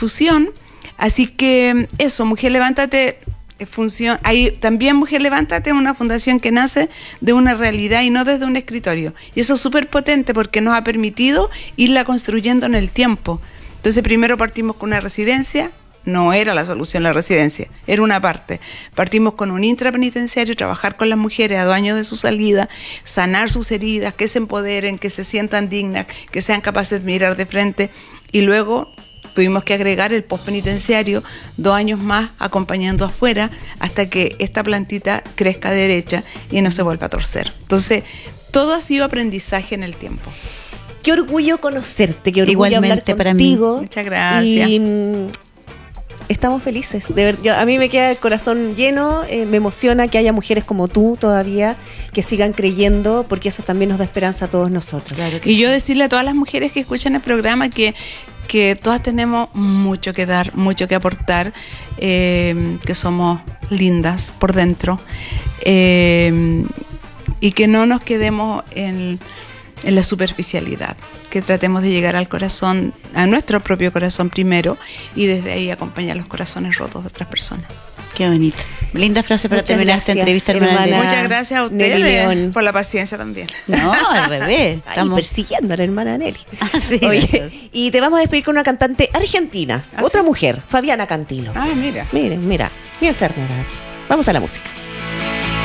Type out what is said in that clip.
difusión. Así que eso, Mujer Levántate también Mujer Levántate es una fundación que nace de una realidad y no desde un escritorio. Y eso es súper potente porque nos ha permitido irla construyendo en el tiempo. Entonces primero partimos con una residencia, no era la solución la residencia, era una parte. Partimos con un intrapenitenciario, trabajar con las mujeres a 2 años de su salida, sanar sus heridas, que se empoderen, que se sientan dignas, que sean capaces de mirar de frente, y luego tuvimos que agregar el postpenitenciario, 2 años más acompañando afuera hasta que esta plantita crezca derecha y no se vuelva a torcer. Entonces, todo ha sido aprendizaje en el tiempo. Qué orgullo conocerte, qué orgullo igualmente hablar contigo. para mí. Muchas gracias. Y estamos felices, de ver, a mí me queda el corazón lleno, me emociona que haya mujeres como tú todavía que sigan creyendo, porque eso también nos da esperanza a todos nosotros. Claro y yo decirle a todas las mujeres que escuchan el programa que todas tenemos mucho que dar, mucho que aportar, que somos lindas por dentro, y que no nos quedemos en la superficialidad, que tratemos de llegar al corazón, a nuestro propio corazón primero, y desde ahí acompañar los corazones rotos de otras personas. Qué bonito. Linda frase para terminar esta entrevista, hermana. Muchas gracias a ustedes por la paciencia también. No, al revés. Estamos persiguiendo a la hermana Nelly. Sí, oye, y te vamos a despedir con una cantante argentina, otra mujer, Fabiana Cantilo. Mira. Miren, mira, mi enfermedad. Vamos a la música.